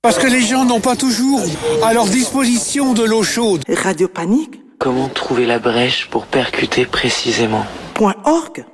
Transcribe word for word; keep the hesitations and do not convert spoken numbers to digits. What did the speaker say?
Parce que les gens n'ont pas toujours à leur disposition de l'eau chaude. Radio Panique. Comment trouver la brèche pour percuter précisément? .org